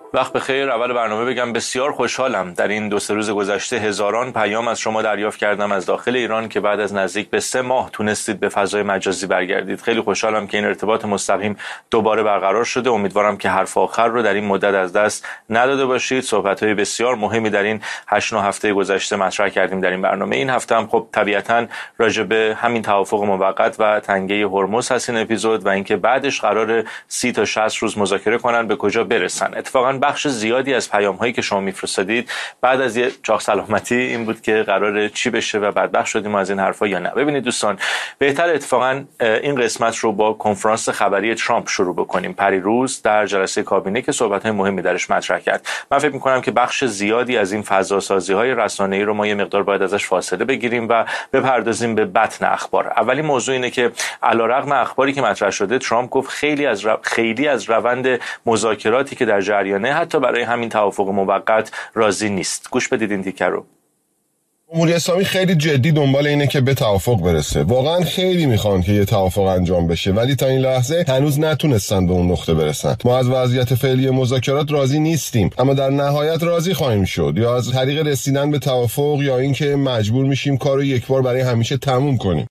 وقت بخیر. اول برنامه بگم بسیار خوشحالم در این 2-3 روز گذشته هزاران پیام از شما دریافت کردم از داخل ایران که بعد از نزدیک به 3 ماه تونستید به فضای مجازی برگردید. خیلی خوشحالم که این ارتباط مستقیم دوباره برقرار شده. امیدوارم که حرف آخر رو در این مدت از دست نداده باشید. صحبت‌های بسیار مهمی در این 8-9 هفته گذشته مطرح کردیم در این برنامه. این هفته هم خب طبیعتاً راجع به همین توافق موقت و تنگه هرمز هست این اپیزود و اینکه بعدش قرار 30 تا 60 روز مذاکره کنن به کجا برسن. اتفاقاً بخش زیادی از پیام‌هایی که شما میفرستادید بعد از یه چاق سلامتی این بود که قراره چی بشه و بدبخت شدیم از این حرفا یا نه. ببینید دوستان، بهتر اتفاقا این قسمت رو با کنفرانس خبری ترامپ شروع بکنیم. پریروز در جلسه کابینه که صحبت‌های مهمی درش مطرح کرد. من فکر می‌کنم که بخش زیادی از این فضاسازی‌های رسانه‌ای رو ما یه مقدار باید ازش فاصله بگیریم و بپردازیم به بطن اخبار. اولین موضوع اینه که علیرغم اخباری که مطرح شده، ترامپ گفت خیلی از روند مذاکراتی که در جریانه حتی برای همین توافق موقت راضی نیست. گوش بدید این تیکه رو. جمهوری اسلامی خیلی جدی دنبال اینه که به توافق برسه. واقعا خیلی میخوان که یه توافق انجام بشه، ولی تا این لحظه هنوز نتونستن به اون نقطه برسن. ما از وضعیت فعلی مذاکرات راضی نیستیم، اما در نهایت راضی خواهیم شد، یا از طریق رسیدن به توافق یا اینکه مجبور میشیم کارو یک بار برای همیشه تموم کنیم.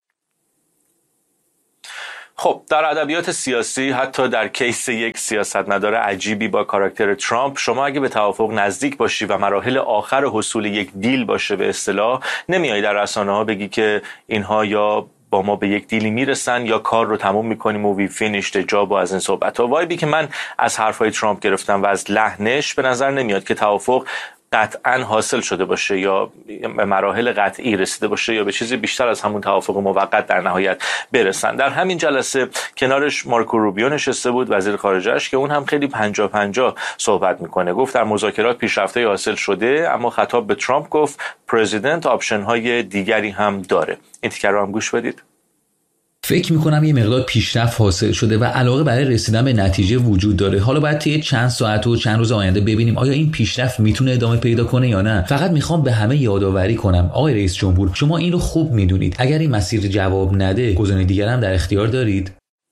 خب در ادبیات سیاسی، حتی در کیس یک سیاستمدار عجیبی با کاراکتر ترامپ، شما اگه به توافق نزدیک باشی و مراحل آخر حصول یک دیل باشه به اصطلاح، نمیای در رسانه‌ها بگی که اینها یا با ما به یک دیلی میرسن یا کار رو تموم میکنیم و وی فینیشد جاب و از این صحبت‌ها. وایبی که من از حرفای ترامپ گرفتم و از لحنش به نظر نمیاد که توافق قطعا حاصل شده باشه یا به مراحل قطعی رسیده باشه یا به چیزی بیشتر از همون توافق موقت در نهایت برسن. در همین جلسه کنارش مارکو روبیو نشسته بود، وزیر خارجه‌اش، که اون هم خیلی 50-50 صحبت میکنه. گفت در مذاکرات پیشرفته حاصل شده، اما خطاب به ترامپ گفت پرزیدنت آپشن های دیگری هم داره. این تیکه رو هم گوش بدید. فکر میکنم یه مقدار پیشرفت حاصل شده و علاقه برای رسیدن به نتیجه وجود داره. حالا باید طی چند ساعت و چند روز آینده ببینیم آیا این پیشرفت میتونه ادامه پیدا کنه یا نه. فقط میخوام به همه یادآوری کنم آقای رئیس جمهور، شما این رو خوب میدونید. اگر این مسیر جواب نده، گزینه دیگر هم در اختیار دارید.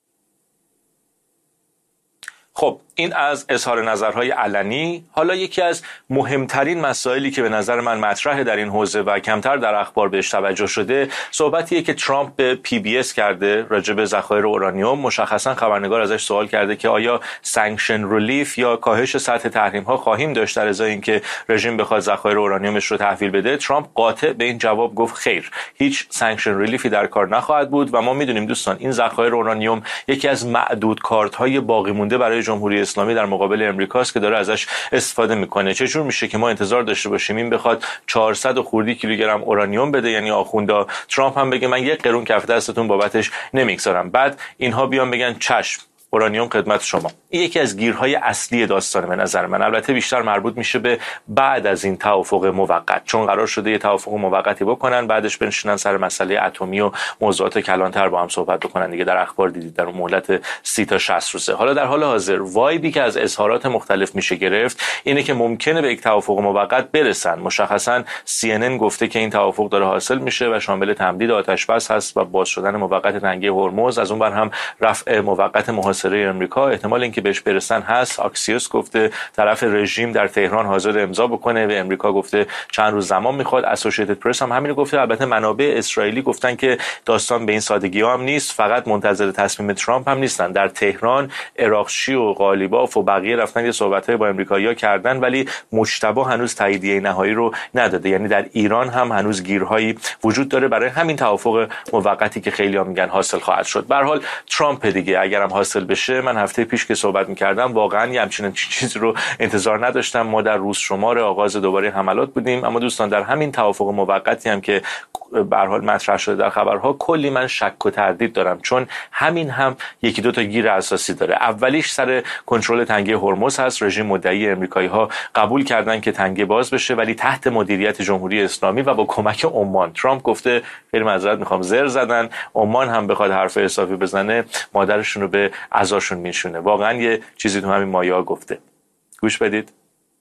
خب این از اظهار نظرهای علنی. حالا یکی از مهمترین مسائلی که به نظر من مطرحه در این حوزه و کمتر در اخبار بهش توجه شده، صحبتیه که ترامپ به PBS کرده راجع به ذخایر اورانیوم. مشخصا خبرنگار ازش سوال کرده که آیا سانکشن ریلیف یا کاهش سطح تحریم ها خواهیم داشت در ازای اینکه رژیم بخواد ذخایر اورانیومش رو تحویل بده. ترامپ قاطع به این جواب گفت خیر، هیچ سانکشن ریلیفی در کار نخواهد بود. و ما میدونیم دوستان این ذخایر اورانیوم یکی از معدود کارت‌های باقی مونده برای جمهوری اسلامی در مقابل امریکاست که داره ازش استفاده میکنه. چجور میشه که ما انتظار داشته باشیم این بخواد 400 خردی کیلوگرم اورانیوم بده، یعنی آخوندا، ترامپ هم بگه من 1 قرون کف دستتون بابتش نمیگذارم، بعد اینها بیان بگن چشم اورانیوم خدمت شما. این یکی از گیرهای اصلی داستانه به نظر من. البته بیشتر مربوط میشه به بعد از این توافق موقت، چون قرار شده یه توافق موقتی بکنن، بعدش بنشینن سر مسئله اتمی و موضوعات کلانتر با هم صحبت بکنن دیگه. در اخبار دیدید در مهلت 30 تا 60 روزه. حالا در حال حاضر وایبی که از اظهارات مختلف میشه گرفت اینه که ممکنه به یک توافق موقت برسن. مشخصا CNN گفته که این توافق داره حاصل میشه و شامل تمدید آتش بس هست و باز شدن موقت تنگه هرمز، از اون بر هم رفع موقت محاصره امریکا. احتمال اینکه بهش برسن هست. آکسیوس گفته طرف رژیم در تهران حاضر امضا بکنه و امریکا گفته چند روز زمان میخواد. اسوسییتد پرس هم همین گفته. البته منابع اسرائیلی گفتن که داستان به این سادگی ها هم نیست، فقط منتظر تصمیم ترامپ هم نیستن. در تهران عراقچی و قالیباف و بقیه رفتن یه صحبت‌های با امریکایی‌ها کردن، ولی مجتبی هنوز تاییدیه نهایی رو نداده. یعنی در ایران هم هنوز گیرهایی وجود داره برای همین توافق موقتی که خیلی‌ها میگن حاصل خواهد شد. به هر حال ترامپ دیگه اگرم حاصل بشه، من هفته پیش که صحبت می‌کردم واقعا یه همچین چیزی رو انتظار نداشتم. ما در روز شمار آغاز دوباره حملات بودیم، اما دوستان در همین توافق موقتی هم که به هر حال مطرح شده در خبرها، کلی من شک و تردید دارم، چون همین هم یکی دو تا گیر اساسی داره. اولیش سر کنترل تنگه هرمز هست. رژیم مدعی امریکایی‌ها قبول کردن که تنگه باز بشه، ولی تحت مدیریت جمهوری اسلامی و با کمک عمان. ترامپ گفته خیلی معذرت میخوام زر زدن، عمان هم بخواد حرف حسابی بزنه مادرشون رو به عزاشون میشونه. واقعا یه چیزی تو همین مایه‌ها گفته. گوش بدید.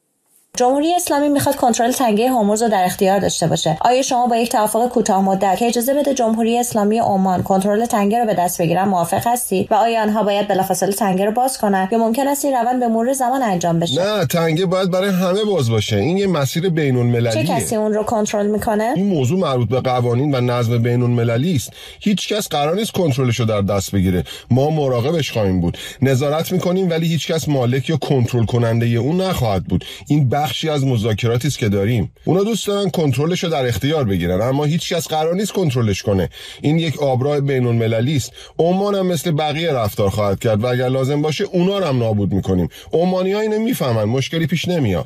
جمهوری اسلامی میخواد کنترل تنگه هرمز رو در اختیار داشته باشه. آیا شما با یک توافق کوتاه مدت که اجازه بده جمهوری اسلامی عمان کنترل تنگه رو به دست بگیرن موافق هستید و آیا آنها باید بلافاصله تنگه رو باز کنن یا ممکن است این روند به مرور زمان انجام بشه؟ نه، تنگه باید برای همه باز باشه. این یه مسیر بین‌المللیه. چه کسی اون رو کنترل میکنه؟ این موضوع مربوط به قوانین و نظم بین‌المللی است. هیچ کس قرار نیست کنترلش رو در دست بگیره. ما مراقبش خواهیم بود. نظارت میکنیم ولی هیچ کس مالک یا کنترل کننده اون نخواهد بود. این بخشی از مذاکراتی است که داریم. اونا دوست دارن کنترلش رو در اختیار بگیرن، اما هیچ کس قرار نیست کنترلش کنه. این یک آبراه بین‌المللی است. عمان هم مثل بقیه رفتار خواهد کرد و اگر لازم باشه اونا رو هم نابود میکنیم. عمانی‌ها اینو میفهمن، مشکلی پیش نمیاد.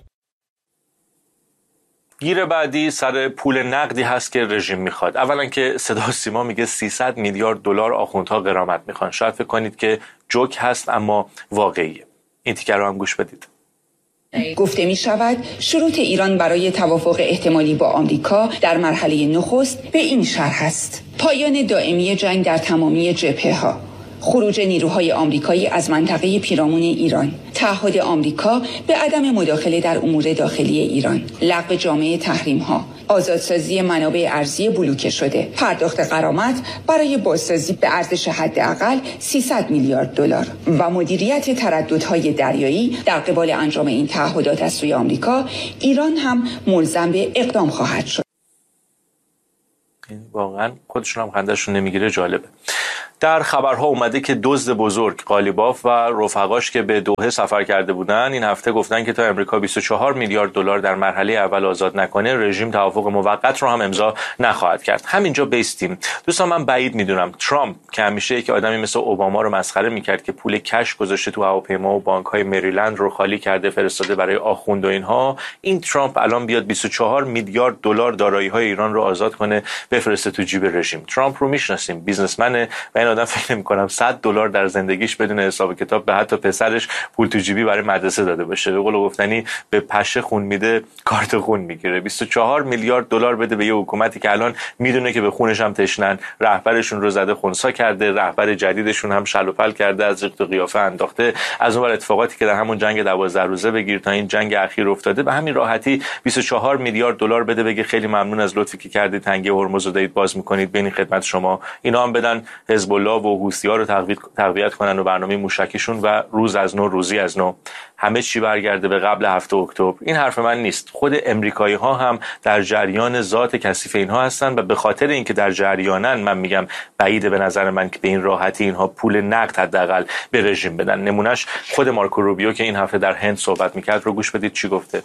گیر بعدی سر پول نقدی هست که رژیم میخواد. اولا که صدا سیما میگه 300 میلیارد دلار آخوندها غرامت میخوان. شاید فکر کنید که جوک هست اما واقعیه. این تیکر رو هم گوش بدید. گفته می شود شروط ایران برای توافق احتمالی با آمریکا در مرحله نخست به این شرح است: پایان دائمی جنگ در تمامی جبهه‌ها، خروج نیروهای آمریکایی از منطقه پیرامون ایران، تعهد آمریکا به عدم مداخله در امور داخلی ایران، لغو جامع تحریم‌ها، آزادسازی منابع ارضی بلوکه شده، پرداخت غرامت برای بازسازی به ارزش حداقل 300 میلیارد دلار و مدیریت ترددهای دریایی در قبال انجام این تعهدات از سوی آمریکا. ایران هم ملزم به اقدام خواهد شد. واقعا خودشون هم خنده‌شون نمیگیره. جالبه. در خبرها اومده که دزد بزرگ قالیباف و رفقاش که به دوحه سفر کرده بودن این هفته گفتن که تا امریکا 24 میلیارد دلار در مرحله اول آزاد نکنه رژیم توافق موقت رو هم امضا نخواهد کرد. همینجا بیستیم. دوستان من بعید میدونم ترامپ که همیشه یک آدمی مثل اوباما رو مسخره میکرد که پول کش گذاشته تو هواپیما و بانک‌های مریلند رو خالی کرده فرستاده برای آخوند و اینها، این ترامپ الان بیاد 24 میلیارد دلار دارایی‌های ایران رو آزاد کنه بفرسته تو جیب رژیم. ترامپ رو میشناسیم، بیزنسمنه و این آدم فکر نمی‌کنم $100 در زندگیش بدون حساب کتاب به حتی پسرش پول تو جیبی برای مدرسه داده باشه. به قول گفتنی به پشه خون میده کارت خون میگیره. 24 میلیارد دلار بده به یه حکومتی که الان میدونه که به خونش هم تشنن، رهبرشون رو زده خنثی کرده، رهبر جدیدشون هم شل و پل کرده، از ریخت و قیافه انداخته. از اون ور اتفاقاتی که در همون جنگ 12 روزه بگیر تا این جنگ اخیر افتاده، به همین راحتی 24 میلیارد دلار بده بگه خیلی ممنون از لطفی که کردید تنگه هرمز رو دارید باز میکنید بین خدمت شما. اینا هم بدن حزب الله و حوثی‌ها رو تقویت کنن و برنامه موشکیشون و روز از نو روزی از نو همه چی برگرده به قبل 7 اکتبر. این حرف من نیست. خود امریکایی‌ها هم در جریان ذات کثیف اینها هستن و به خاطر اینکه در جریانن من میگم بعیده به نظر من که به این راحتی اینها پول نقد حداقل به رژیم بدن. نمونهش خود مارکو روبیو که این هفته در هند صحبت میکرد رو گوش بدید چی گفته.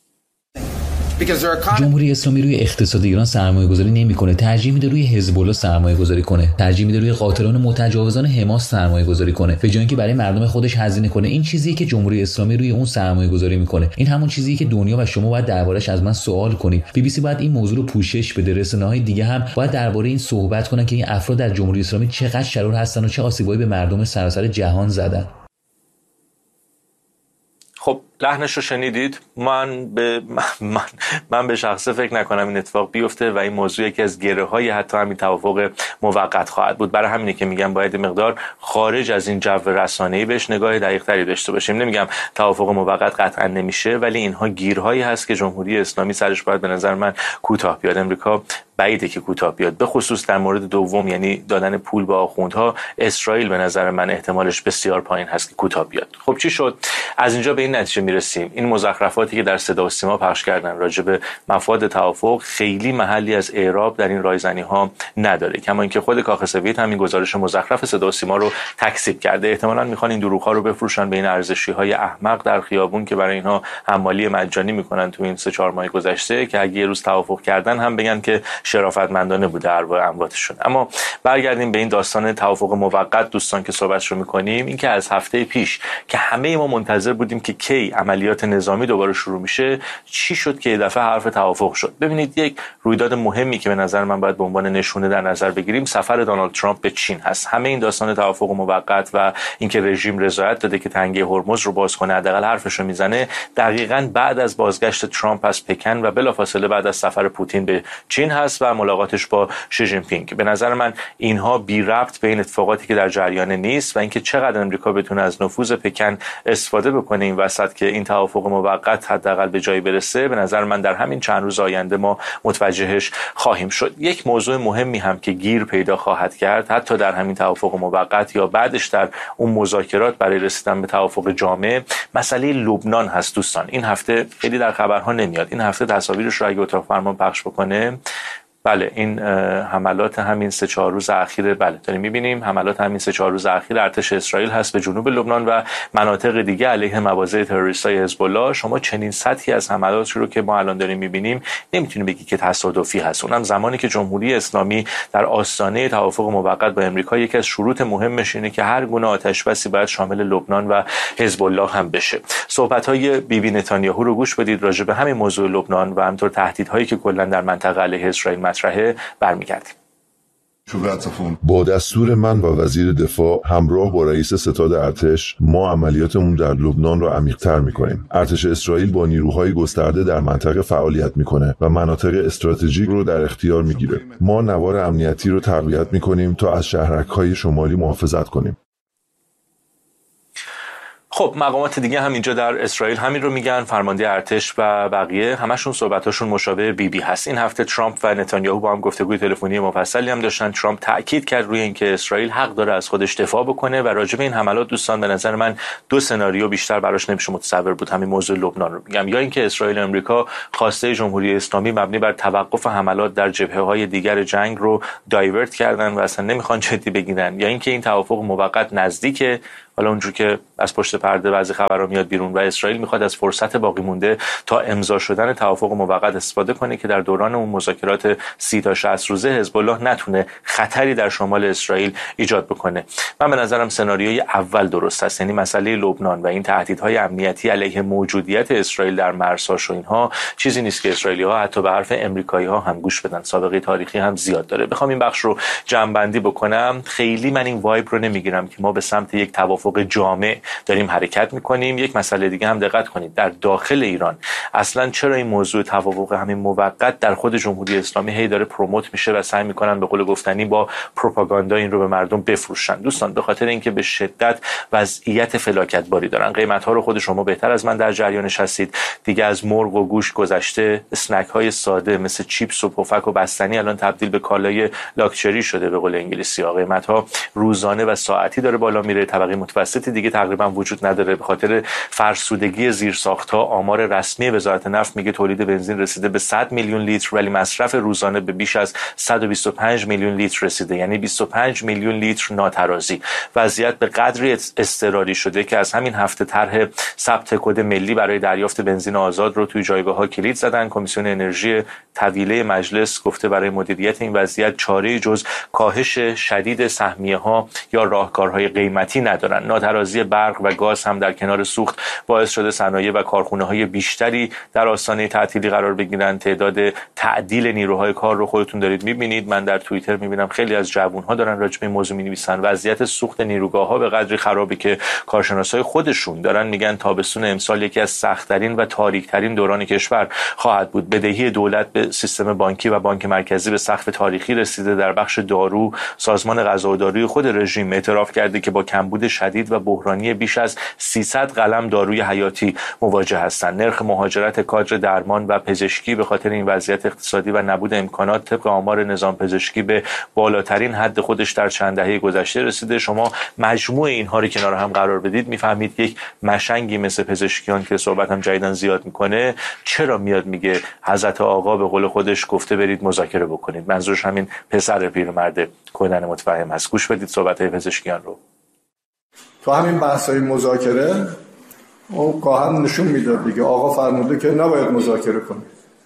جمهوری اسلامی روی اقتصاد ایران سرمایه‌گذاری نمی‌کنه، ترجیح میده روی حزب الله سرمایه‌گذاری کنه، ترجیح میده روی قاتلان متجاوزان حماس سرمایه‌گذاری کنه به جای اینکه برای مردم خودش هزینه کنه. این چیزیه که جمهوری اسلامی روی اون سرمایه‌گذاری میکنه. این همون چیزیه که دنیا و شما باید دربارش از من سوال کنید. BBC باید این موضوع رو پوشش بده، رسانه‌های دیگه هم باید درباره این صحبت کنن که این افراد در جمهوری اسلامی چقدر شرور هستن و چه آسیبایی به مردم سراسر جهان زدن. خب لحنش رو شنیدید. من به شخصه فکر نکنم این اتفاق بیفته و این موضوع یکی از گره‌های حتی همین توافق موقت خواهد بود. برای همینه که میگم باید مقدار خارج از این جو رسانه‌ای بهش نگاه دقیق‌تری داشته باشیم. نمیگم توافق موقت قطعا نمیشه، ولی اینها گیرهایی هست که جمهوری اسلامی سرش باید به نظر من کوتاه بیاد. امریکا بعیده که کوتاه بیاد، به خصوص در مورد دوم یعنی دادن پول به آخوندها. اسرائیل به نظر من احتمالش بسیار پایین هست که کوتاه بیاد. خب چی شد؟ از اینجا به این نتیجه میرسیم این مزخرفاتی که در صدا و سیما پخش کردن راجع به مفاد توافق خیلی محلی از اعراب در این رایزنی ها نداره. کما اینکه خود کاخ سفید همین گزارش مزخرف صدا و سیما رو تکذیب کرده. احتمالاً میخوان این دروغ ها رو بفروشن به این ارزشی های احمق در خیابون که برای اینها حمالی مجانی میکنن تو این 3-4 ماه گذشته، که اگه یه روز توافق کردن هم بگن که شرافتمندانه بوده ارواح امواتشون. اما برگردیم به این داستان توافق موقت دوستان که صحبتش رو میکنیم. این که از هفته پیش که همه ما منتظر بودیم که کی عملیات نظامی دوباره شروع میشه، چی شد که یه دفعه حرف توافق شد؟ ببینید یک رویداد مهمی که به نظر من باید به عنوان نشونه در نظر بگیریم سفر دونالد ترامپ به چین هست. همه این داستان توافق موقت و اینکه رژیم رضایت داده که تنگه هرمز رو باز کنه حداقل حرفش رو میزنه دقیقاً بعد از بازگشت ترامپ از پکن و بلافاصله بعد از سفر پوتین به چین هست و ملاقاتش با شی جین پینگ. به نظر من اینها بی ربط به این اتفاقاتی که در جریان نیست و اینکه چقدر امریکا بتونه از نفوذ پکن استفاده بکنه این وسط که این توافق موقت حداقل به جایی برسه، به نظر من در همین چند روز آینده ما متوجهش خواهیم شد. یک موضوع مهمی هم که گیر پیدا خواهد کرد حتی در همین توافق موقت یا بعدش در اون مذاکرات برای رسیدن به توافق جامع، مسئله لبنان هست. دوستان این هفته خیلی در خبرها نمیاد، این هفته تصاویرش رو اگه اتاق فرمان پخش بکنه، بله این حملات همین 3-4 روز اخیر، بله داریم می‌بینیم حملات همین 3-4 روز اخیر ارتش اسرائیل هست به جنوب لبنان و مناطق دیگه علیه مواضع تروریستای حزب الله. شما چنین سطحی از حملات رو که ما الان داریم می‌بینیم نمیتونیم بگی که تصادفی هست. اونم زمانی که جمهوری اسلامی در آستانه توافق موقت با امریکا یکی از شروط مهمش اینه که هر گونه آتش‌بسی باید شامل لبنان و حزب الله هم بشه. صحبت‌های بیبی نتانیاهو رو گوش بدید راجع به همین موضوع لبنان و همینطور تهدیدهایی که کلا در منطقه علیه اسرائیل مطرحه برمیگردیم. با دستور من و وزیر دفاع همراه با رئیس ستاد ارتش ما عملیاتمون در لبنان را عمیق‌تر می‌کنیم. ارتش اسرائیل با نیروهای گسترده در منطقه فعالیت می‌کنه و مناطق استراتژیک رو در اختیار می‌گیره. ما نوار امنیتی رو تقویت می‌کنیم تا از شهرک‌های شمالی محافظت کنیم. خب مقامات دیگه هم اینجا در اسرائیل همین رو میگن، فرمانده ارتش و بقیه همشون صحبتاشون مشابه بیبی هست. این هفته ترامپ و نتانیاهو با هم گفتگوی تلفنی مفصلی هم داشتن. ترامپ تاکید کرد روی اینکه اسرائیل حق داره از خودش دفاع بکنه و راجع به این حملات دوستان به نظر من 2 سناریو بیشتر براش نمیشه متصور بود. همین موضوع لبنان رو میگم، یا اینکه اسرائیل و آمریکا خواسته جمهوری اسلامی مبنی بر توقف حملات در جبهه‌های دیگر جنگ رو دایورت کردن و اصلا نمیخوان جدی بگیرن، یا اینکه این توافق موقت نزدیکه، حالا اونجور که از پشت پرده بعضی خبرها میاد بیرون و اسرائیل میخواد از فرصت باقی مونده تا امضا شدن توافق موقت استفاده کنه که در دوران اون مذاکرات 30 تا 60 روزه حزب الله نتونه خطری در شمال اسرائیل ایجاد بکنه. من به نظرم سناریوی اول درست است، یعنی مسئله لبنان و این تهدیدهای امنیتی علیه موجودیت اسرائیل در مرزهاش و اینها چیزی نیست که اسرائیلی‌ها حتی به حرف آمریکایی‌ها هم گوش بدن. سابقه تاریخی هم زیاد داره. بخوام این بخش رو جمع‌بندی بکنم، خیلی من این وایب رو نمیگیرم که ما به سمت یک توافق جامع داریم حرکت میکنیم. یک مسئله دیگه هم دقت کنید، در داخل ایران اصلا چرا این موضوع توافق همین موقت در خود جمهوری اسلامی هی داره پروموت میشه و سعی میکنن به قول گفتنی با پروپاگاندا این رو به مردم بفروشن؟ دوستان به خاطر اینکه به شدت وضعیت فلاکت باری دارن. قیمت ها رو خود شما بهتر از من در جریانش هستید دیگه. از مرغ و گوشت گذشته، اسنک های ساده مثل چیپس و پفک و بستنی الان تبدیل به کالای لاکچری شده به قول انگلیسی ها. قیمت ها روزانه و ساعتی داره بالا میره. طبقه متوسطی دیگه تقریبا وجود نداره به خاطر فرسودگی زیرساخت‌ها. آمار رسمی وزارت نفت میگه تولید بنزین رسیده به 100 میلیون لیتر ولی مصرف روزانه به بیش از 125 میلیون لیتر رسیده، یعنی 25 میلیون لیتر ناترازی. وضعیت به قدری اضطراری شده که از همین هفته طرح ثبت کد ملی برای دریافت بنزین آزاد رو توی جایگاه‌ها کلید زدن. کمیسیون انرژی طویله مجلس گفته برای مدیریت این وضعیت چاره‌ای جز کاهش شدید سهمیه‌ها یا راهکارهای قیمتی ندارن. ناترازی برق و گاز هم در کنار سوخت باعث شده صنایع و کارخانه‌های بیشتری در آستانه تعطیلی قرار بگیرن. تعداد تعدیل نیروهای کار رو خودتون دارید می‌بینید. من در توییتر می‌بینم خیلی از جوان‌ها دارن راجع به این موضوع می‌نویسن. وضعیت سوخت نیروگاه‌ها به قدری خرابه که کارشناسای خودشون دارن میگن تابستون امسال یکی از سخت‌ترین و تاریک‌ترین دوران کشور خواهد بود. بدهی دولت به سیستم بانکی و بانک مرکزی به سقف تاریخی رسیده. در بخش دارو سازمان غذا و داروی خود رژیم اعتراف کرده که با کمبود شدید و بحرانی بیش از 300 قلم داروی حیاتی مواجه هستند. نرخ مهاجرت کادر درمان و پزشکی به خاطر این وضعیت اقتصادی و نبود امکانات طبق آمار نظام پزشکی به بالاترین حد خودش در چند دهه گذشته رسیده. شما مجموع اینها رو کنار هم قرار بدید میفهمید یک مشنگی مثل پزشکیان که صحبت هم جدیداً زیاد میکنه چرا میاد میگه حضرت آقا به قول خودش گفته برید مذاکره بکنید. منظورش همین پسر پیرمرد کهنه متفهم هست. گوش بدید صحبت‌های پزشکیان رو. تو همین بحث‌های مذاکره او گاهن نشون میداد دیگه آقا فرموده که نباید مذاکره کنید.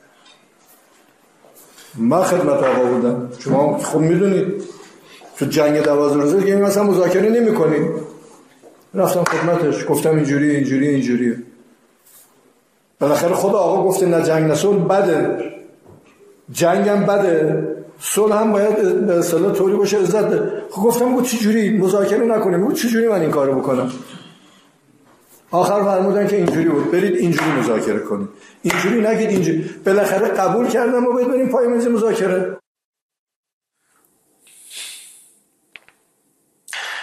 من خدمت آقا بودم، شما خود میدونید تو جنگ 12 روزه دیگه مثلا مذاکره نمی‌کنید. رفتم خدمتش گفتم اینجوریه. بالاخره خود آقا گفته نه جنگ نه صلح بده، جنگم بده، صلح هم باید به اصطلاح طوری باشه عزت ده. خب گفتم چجوری مذاکره نکنیم؟ چجوری من این کارو بکنم؟ آخر فرمودن که اینجوری بود، برید اینجوری مذاکره کنید، اینجوری نگید اینجوری. بالاخره قبول کردم و بریم پای میز مذاکره. خب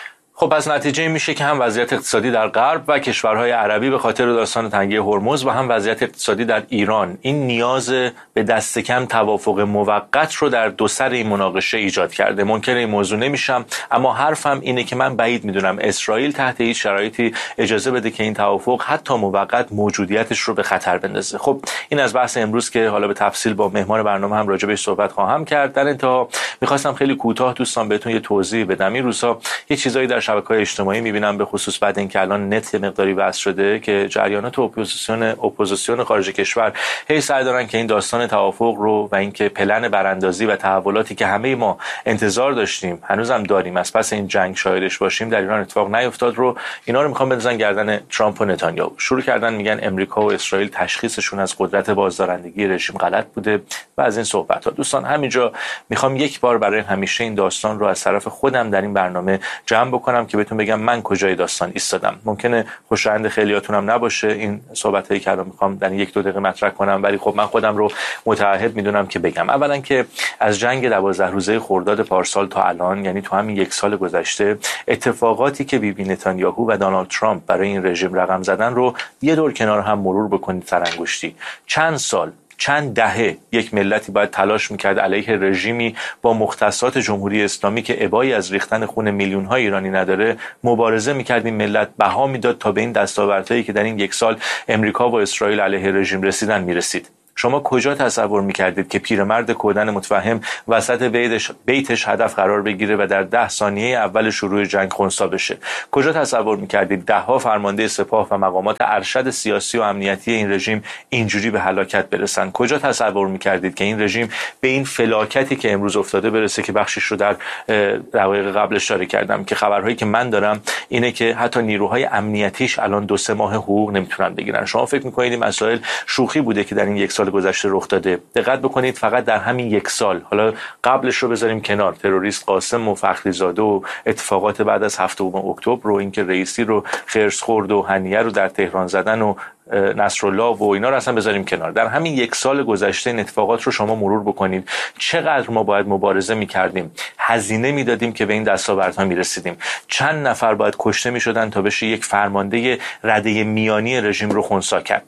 خب پس نتیجه میشه که هم وضعیت اقتصادی در غرب و کشورهای عربی به خاطر داستان تنگه هرمز و هم وضعیت اقتصادی در ایران این نیاز به دست کم توافق موقت رو در دو سر این مناقشه ایجاد کرده. منکر این موضوع نمیشم، اما حرفم اینه که من بعید میدونم اسرائیل تحت هیچ شرایطی اجازه بده که این توافق حتی موقت موجودیتش رو به خطر بندازه. خب این از بحث امروز که حالا به تفصیل با مهمان برنامه هم راجع بهش صحبت خواهم کرد. در انتها میخواستم خیلی کوتاه دوستان بهتون یه توضیح بدم. این روزها یه چیزایی در شبکه‌های اجتماعی میبینم، به خصوص بعد اینکه الان نت مقداری وصل شده، که جریانات اپوزیسیون خارج کشور هی سعی دارن که این داستان توافق رو و اینکه پلن براندازی و تحولاتی که همه ما انتظار داشتیم هنوزم داریم از پس این جنگ شاهدش باشیم در ایران اتفاق نیفتاد رو اینا رو میخوان بندازن گردن ترامپ و نتانیاهو. شروع کردن میگن امریکا و اسرائیل تشخیصشون از قدرت بازدارندگی رژیم غلط بوده و از این صحبت‌ها. دوستان همینجا میخوام یک بار برای همیشه این داستان رو از طرف خودم در این برنامه جمع بکنم که بهتون بگم من کجای داستان ایستادم. ممکنه خوشایند خیلیاتون هم نباشه این صحبتایی که الان میخوام در 1-2 دقیقه مطرح کنم، ولی خب من خودم رو متعهد میدونم که بگم. اولا که از جنگ 12 روزه خرداد پارسال تا الان، یعنی تو همین 1 سال گذشته، اتفاقاتی که بیبی نتانیاهو و دونالد ترامپ برای این رژیم رقم زدن رو یه دور کنار هم مرور بکنید سرانگشتی. چند سال، چند دهه یک ملتی باید تلاش میکرد علیه رژیمی با مختصات جمهوری اسلامی که ابایی از ریختن خون میلیون‌های ایرانی نداره مبارزه میکرد. این ملت بها میداد تا به این دستاوردهایی که در این 1 سال امریکا و اسرائیل علیه رژیم رسیدن میرسید. شما کجا تصور میکردید که پیرمرد کودن متفهم وسط بیتش هدف قرار بگیره و در 10 ثانیه اول شروع جنگ خنثی بشه؟ کجا تصور میکردید 10 فرمانده سپاه و مقامات ارشد سیاسی و امنیتی این رژیم اینجوری به هلاکت برسن؟ کجا تصور میکردید که این رژیم به این فلاکتی که امروز افتاده برسه که بخشش رو در دقایق قبل اشاره کردم، که خبرهایی که من دارم اینه که حتی نیروهای امنیتیش الان 2-3 ماه حقوق نمیتونن بگیرن. شما فکر میکنید این مسائل شوخی بوده که در این 1 سال گذشته رخ داده؟ دقت بکنید فقط در همین 1 سال، حالا قبلش رو بذاریم کنار، تروریست قاسم و فخریزاده و اتفاقات بعد از 7 اکتبر رو، اینکه رئیسی رو خرس خورد و هنیه رو در تهران زدن و نصرالله و اینا رو اصلا بذاریم کنار، در همین 1 سال گذشته این اتفاقات رو شما مرور بکنید. چقدر ما باید مبارزه می‌کردیم، هزینه میدادیم که به این دستاوردها میرسیدیم. چند نفر باید کشته میشدن تا بشه یک فرمانده رده میانی رژیم رو خنثی کرد.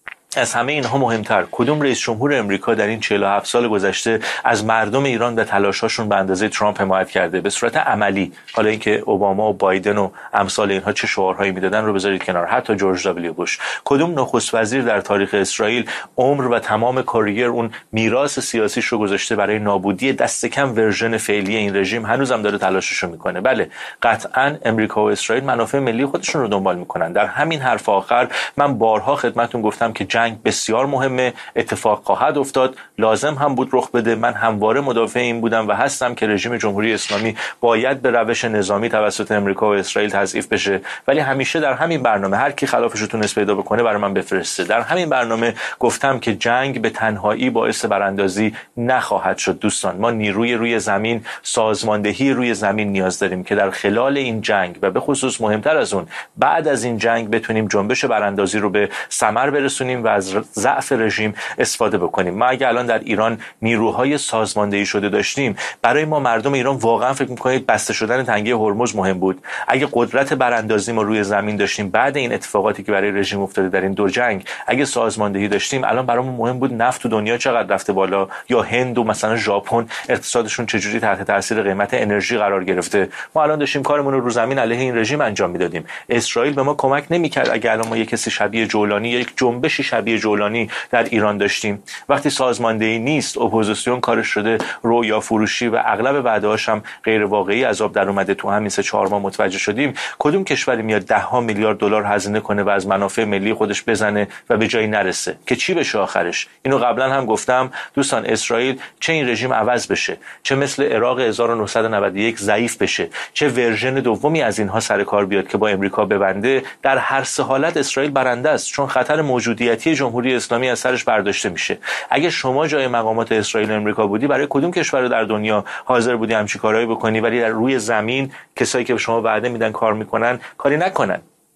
از همه اینها مهمتر، کدوم رئیس جمهور امریکا در این 47 سال گذشته از مردم ایران و تلاش‌هاشون به اندازه ترامپ حمایت کرده به صورت عملی؟ حالا اینکه اوباما و بایدن و امثال اینها چه شعارهایی میدادن رو بذارید کنار، حتی جورج دبلیو بوش. کدوم نخست وزیر در تاریخ اسرائیل عمر و تمام کاریر اون میراث سیاسیش رو گذاشته برای نابودی دست کم ورژن فعلی این رژیم؟ هنوزم داره تلاشش رو میکنه. بله قطعاً امریکا و اسرائیل منافع ملی خودشون رو دنبال میکنن. در همین حرف آخر من بارها خدمتتون گفتم که جنگ بسیار مهمه، اتفاق خواهد افتاد، لازم هم بود رخ بده. من همواره مدافع این بودم و هستم که رژیم جمهوری اسلامی باید به روش نظامی توسط امریکا و اسرائیل تضعیف بشه، ولی همیشه در همین برنامه هر کی خلافش رو تونست پیدا بکنه برای من بفرسته. در همین برنامه گفتم که جنگ به تنهایی باعث براندازی نخواهد شد. دوستان ما نیروی روی زمین، سازماندهی روی زمین نیاز داریم که در خلال این جنگ و به خصوص مهمتر از اون بعد از این جنگ بتونیم جنبش براندازی رو به ثمر برسونیم و از ضعف رژیم استفاده بکنیم. ما اگه الان در ایران نیروهای سازماندهی شده داشتیم، برای ما مردم ایران واقعا فکر می‌کنید بسته شدن تنگه هرمز مهم بود؟ اگه قدرت براندازی ما روی زمین داشتیم بعد این اتفاقاتی که برای رژیم افتاده در این 2 جنگ، اگه سازماندهی داشتیم، الان برامون مهم بود نفت تو دنیا چقدر رفته بالا، یا هند و مثلا ژاپن اقتصادشون چجوری تحت تاثیر قیمت انرژی قرار گرفته. ما الان داشتیم کارمون رو زمین علیه این رژیم انجام میدادیم. اسرائیل به ما کمک نمی‌کرد. اگه الان ما یک کسی شبیه جولانی یا یک جنبشی شبیه جولانی در ایران داشتیم، وقتی سازماندهی نیست، اپوزیسیون کارش شده رویا فروشی و اغلب وعده‌هاش هم غیر واقعی از آب در اومده، تو همین 3-4 ماه متوجه شدیم کدوم کشوری میاد $10 میلیارد هزینه کنه و از منافع ملی خودش بزنه و به جایی نرسه که چی بشه آخرش؟ اینو قبلا هم گفتم دوستان، اسرائیل چه این رژیم عوض بشه، چه مثل عراق 1991 ضعیف بشه، چه ورژن دومی از اینها سر کار بیاد که با امریکا ببنده، در هر سه حالت اسرائیل برنده است، چون خطر موجودیتی جمهوری اسلامی از سرش برداشته میشه. اگه شما جای مقامات اسرائیل و امریکا بودی، برای کدوم کشور در دنیا حاضر بودی همچین کارهایی بکنی ولی در روی زمین کسایی که به شما وعده میدن کار میکنن کاری نکنن؟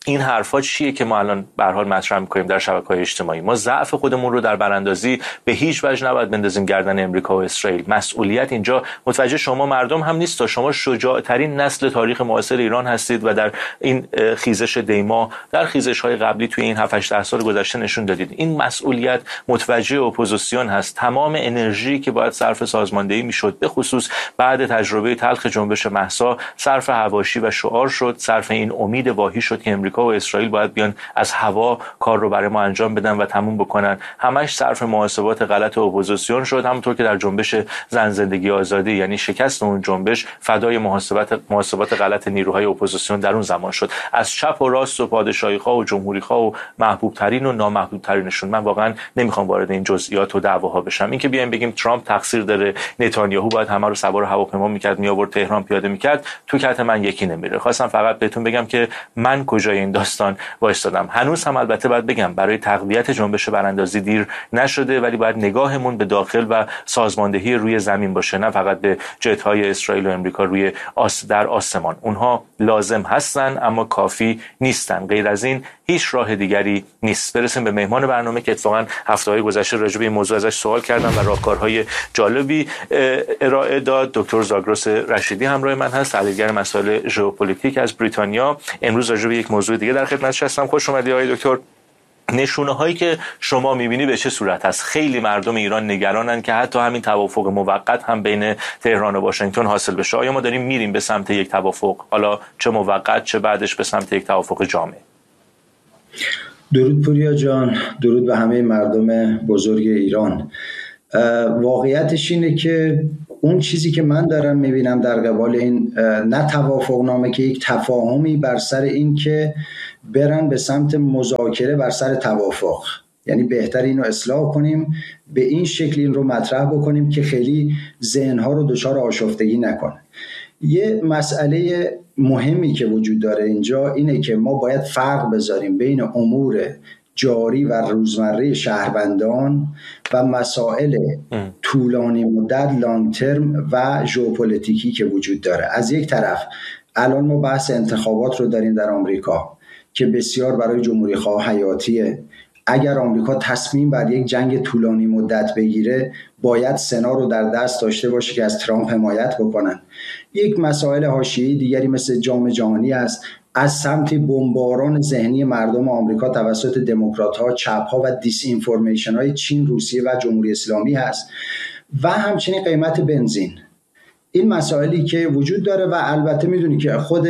این حرفا چیه که ما الان به هر حال مطرح می‌کنیم در شبکه‌های اجتماعی؟ ما ضعف خودمون رو در براندازی به هیچ وجه نباید بندازیم گردن امریکا و اسرائیل. مسئولیت اینجا متوجه شما مردم هم نیست. شما شجاع‌ترین نسل تاریخ معاصر ایران هستید و در این خیزش دیما، در خیزش‌های قبلی توی این 7-8 سال گذشته نشون دادید. این مسئولیت متوجه اپوزیسیون هست. تمام انرژی که باید صرف سازماندهی میشد، به خصوص بعد تجربه تلخ جنبش مهسا، صرف حواشی و شعار شد، صرف این امید واهی شد که امریکا و اسرائیل باید بیان از هوا کار رو برای ما انجام بدن و تموم بکنن. همش صرف محاسبات غلط اپوزیسیون شد، همونطور که در جنبش زن زندگی آزادی، یعنی شکست اون جنبش، فدای محاسبات غلط نیروهای اپوزیسیون در اون زمان شد. از چپ و راست و پادشاهی‌خواه و جمهوری‌خواه و محبوب ترین و نامحبوب ترینشون. من واقعا نمیخوام وارد این جزئیات و دعواها بشم. اینکه بیایم بگیم ترامپ تقصیر داره، نتانیاهو باید همه رو سوار هواپیما میکرد میآورد تهران پیاده میکرد، تو کت من یکی نمیره. خواستم فقط بهتون بگم که من کجای این داستان وایستادم. هنوز هم البته باید بگم برای تقویت جنبش براندازی دیر نشده، ولی باید نگاهمون به داخل و سازماندهی روی زمین باشه، نه فقط به جت‌های اسرائیل و امریکا روی در آسمان. اونها لازم هستن اما کافی نیستن. غیر از این هیچ راه دیگری نیست. برسیم به مهمان برنامه که اتفاقا هفته‌های گذشته راجع به این موضوع ازش سوال کردم و راهکارهای جالبی ارائه داد. دکتر زاگرس رشیدی همراه من هست، تحلیلگر مسائل ژئوپلیتیک از بریتانیا. امروز راجع به یک موضوع دیگه در خدمتش هستم. خوش اومدید آقای دکتر. نشونه هایی که شما میبینی به چه صورت هست؟ خیلی مردم ایران نگرانن که حتی همین توافق موقت هم بین تهران و واشنگتن حاصل بشه. آیا ما داریم میریم به سمت یک توافق، حالا چه موقت چه بعدش به سمت یک توافق جامع؟ درود پوریا جان، درود به همه مردم بزرگ ایران. واقعیتش اینه که اون چیزی که من دارم میبینم در قبال این نه توافق نامه که یک تفاهمی بر سر این که برن به سمت مذاکره بر سر توافق، یعنی بهتر اینو اصلاح کنیم، به این شکل این رو مطرح بکنیم که خیلی ذهنها رو دچار آشفتگی نکنه. یه مسئله مهمی که وجود داره اینجا اینه که ما باید فرق بذاریم بین امور جاری و روزمره شهروندان و مسائل طولانی مدت لانگ ترم و ژئوپلیتیکی که وجود داره. از یک طرف الان ما بحث انتخابات رو داریم در آمریکا که بسیار برای جمهوری خواه حیاتیه. اگر آمریکا تصمیم بر یک جنگ طولانی مدت بگیره باید سنا رو در دست داشته باشه که از ترامپ حمایت بکنن. یک مسائل حاشیه‌ای دیگری مثل جام جهانی است، از سمت بمباران ذهنی مردم آمریکا توسط دموکرات‌ها، چپ‌ها و دیس اینفورمیشن‌های چین، روسیه و جمهوری اسلامی هست و همچنین قیمت بنزین. این مسائلی که وجود داره و البته میدونی که خود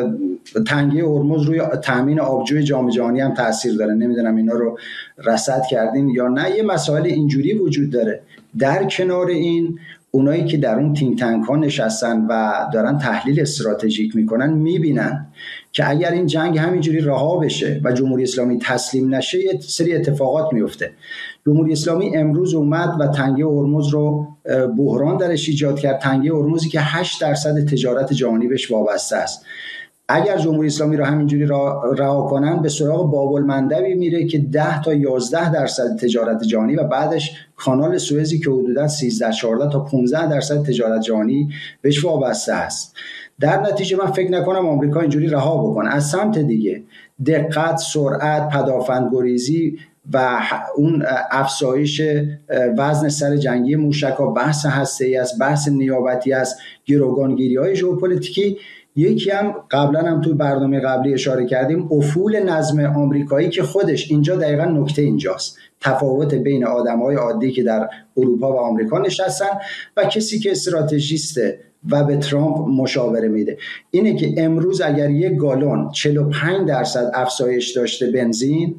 تنگی هرمز روی تامین آبجوی جام جهانی هم تاثیر داره. نمیدونم اینا رو رصد کردین یا نه. یه مسائل اینجوری وجود داره. در کنار این اونایی که در اون تینک تانک ها نشستن و دارن تحلیل استراتژیک میکنن میبینن که اگر این جنگ همینجوری رها بشه و جمهوری اسلامی تسلیم نشه یه سری اتفاقات میفته. جمهوری اسلامی امروز اومد و تنگی هرمز رو بحران درش ایجاد کرد، تنگی هرمزی که 8% تجارت جهانی بهش وابسته است. اگر جمهوری اسلامی رو همینجوری رها کنن به سراغ باب المندبی میره که 10 تا 11% تجارت جهانی و بعدش کانال سوئزی که حدوداً 13-14 تا 15% تجارت جهانی بهش وابسته است. در نتیجه من فکر نکنم آمریکا اینجوری رها بکنه. از سمت دیگه دقت، سرعت، پدافندگریزی و اون افزایش وزن سر جنگی موشک‌ها، بحث هسته‌ای است، بحث نیابتی است، گروگانگیری‌های ژئوپلیتیکی. یکی هم قبلا هم توی برنامه قبلی اشاره کردیم، افول نظم آمریکایی که خودش اینجا دقیقاً نکته اینجاست، تفاوت بین آدم‌های عادی که در اروپا و آمریکا نشستن و کسی که استراتژیسته و به ترامپ مشاوره میده. اینه که امروز اگر یک گالون 45% افزایش داشته بنزین،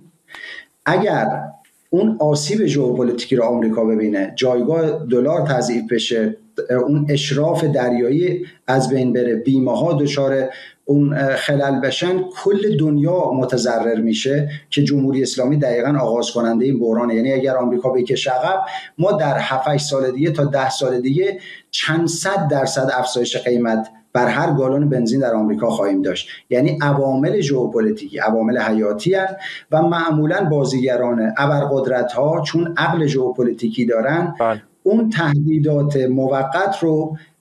اگر اون آسیب ژئوپلیتیکی رو آمریکا ببینه، جایگاه دلار تضعیف بشه، اون اشراف دریایی از بین بره، بیمه ها دچار اون خلل بشن، کل دنیا متضرر میشه که جمهوری اسلامی دقیقاً آغاز کننده این بحرانه. یعنی اگر آمریکا بکشه عقب، ما در 7-8 سال دیگه تا 10 سال دیگه چند صد درصد افزایش قیمت بر هر گالون بنزین در آمریکا خواهیم داشت. یعنی عوامل ژئوپلیتیکی عوامل حیاتی هستند و معمولاً بازیگران ابرقدرت‌ها چون عقل ژئوپلیتیکی دارن اون تهدیدات موقت رو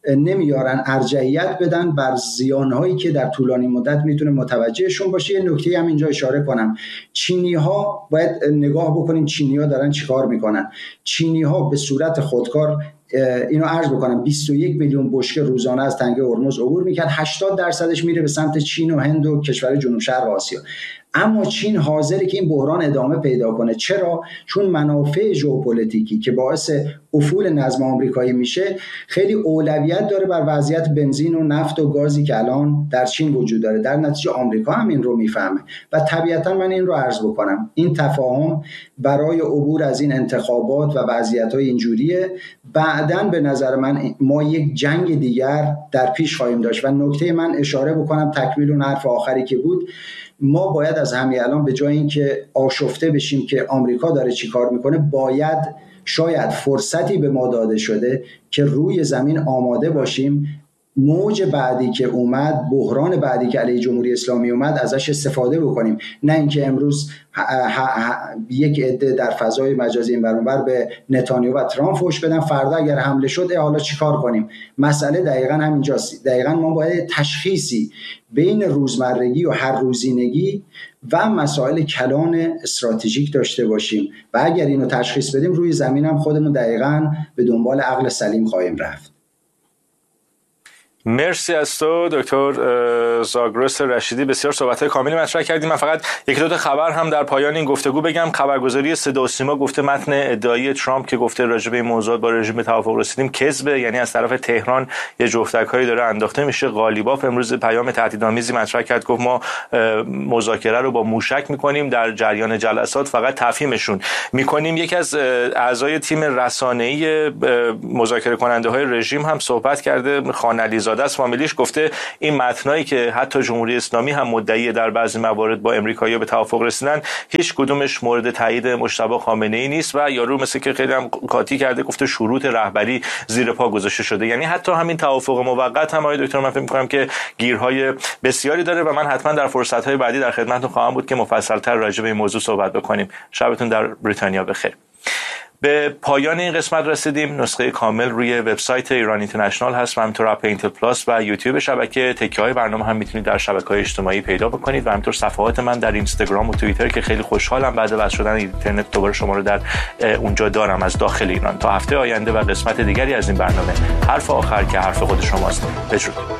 نمیارن ارجحیت بدن بر زیانهایی که در طولانی مدت میتونه متوجهشون باشه. یه نکته هم اینجا اشاره کنم، چینی‌ها باید نگاه بکنیم چینی‌ها دارن چیکار میکنن. چینی‌ها به صورت خودکار، اینو عرض بکنم، 21 میلیون بشکه روزانه از تنگه هرمز عبور میکرد، 80% میره به سمت چین و هند و کشورهای جنوب شرق آسیا. اما چین حاضره که این بحران ادامه پیدا کنه. چرا؟ چون منافع ژئوپلیتیکی که باعث افول نظم آمریکایی میشه خیلی اولویت داره بر وضعیت بنزین و نفت و گازی که الان در چین وجود داره. در نتیجه آمریکا هم این رو میفهمه و طبیعتا من این رو عرض بکنم، این تفاهم برای عبور از این انتخابات و وضعیت‌های اینجوریه. بعداً به نظر من ما یک جنگ دیگر در پیش خواهیم داشت. و نکته من اشاره بکنم تکمیل اون حرف آخری که بود، ما باید از همین الان به جای اینکه آشفته بشیم که آمریکا داره چی کار میکنه، باید شاید فرصتی به ما داده شده که روی زمین آماده باشیم موج بعدی که اومد، بحران بعدی که علیه جمهوری اسلامی اومد، ازش استفاده بکنیم. نه اینکه امروز یک عده در فضای مجازی این برانور به نتانیاهو و ترامپ فحش بدن، فردا اگر حمله شد حالا چیکار کنیم؟ مسئله دقیقاً همینجاست. دقیقاً ما باید تشخیصی بین روزمرگی و هر روزینگی و مسائل کلان استراتژیک داشته باشیم و اگر اینو تشخیص بدیم روی زمین هم خودمون دقیقاً به دنبال عقل سلیم خواهیم رفت. مرسی از تو دکتر زاگرس رشیدی، بسیار صحبت‌های کاملی مطرح کردیم. من فقط یک دو تا خبر هم در پایان این گفتگو بگم. خبرگزاری صدا و سیما گفته متن ادعای ترامپ که گفته راجع به این موضوع با رژیم به توافق رسیدیم کذبه، یعنی از طرف تهران یه جفتک‌هایی داره انداخته میشه. غالیباف امروز پیام تهدیدآمیزی مطرح کرد، گفت ما مذاکره رو با موشک می‌کنیم، در جریان جلسات فقط تفهیمشون می‌کنیم. یکی از اعضای تیم رسانه‌ای مذاکره کننده‌های رژیم هم صحبت کرده، خانعلی از فامیلیش، گفته این متنایی که حتی جمهوری اسلامی هم مدعی در بعضی موارد با امریکایی‌ها به توافق رسیدن هیچ کدومش مورد تایید مجتبی خامنه‌ای نیست و یارو مثل که خیلی هم قاطی کرده، گفته شروط رهبری زیر پا گذاشته شده. یعنی حتی همین توافق موقت هم آقای دکتر من فکر می‌کنم که گیرهای بسیاری داره و من حتما در فرصت‌های بعدی در خدمتتون خواهم بود که مفصل‌تر راجع به این موضوع صحبت بکنیم. شبتون در بریتانیا بخیر. به پایان این قسمت رسیدیم. نسخه کامل روی وبسایت ایران اینترنشنال هست و همینطور اپ اینتل پلاس و یوتیوب شبکه. تکیه‌های برنامه هم میتونید در شبکه‌های اجتماعی پیدا بکنید و همینطور صفحات من در اینستاگرام و توییتر که خیلی خوشحالم بعد از شدن اینترنت دوباره شما رو در اونجا دارم از داخل ایران. تا هفته آینده و قسمت دیگری از این برنامه، حرف آخر که حرف خود شماست. بدرود.